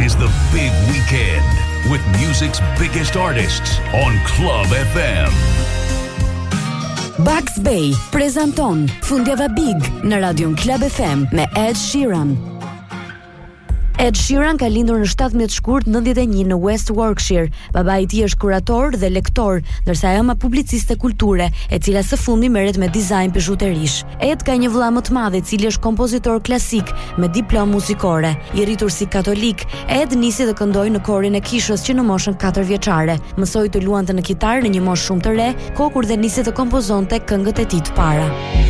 is the big weekend with music's biggest artists on Club FM. Bugs Bay prezanton Fundjava Big në Radion Club FM me Ed Sheeran. Ed Sheeran ka lindur në 17 shkurt 91 në West Warwickshire. Babai i tij është kurator dhe lektor, ndërsa ajo është publiciste kulture, e cila së fundi merret me dizajn bijuterish. Ed ka një vëlla më të madh, i cili është kompozitor klasik me diplomë muzikore. I rritur si katolik, Ed nisi të këndojë në korin e kishës që në moshën 4 vjeçare. Mësoi të luante në kitar në një moshë shumë të re, kohë kur dhe nisi të kompozonte këngët e tij të para.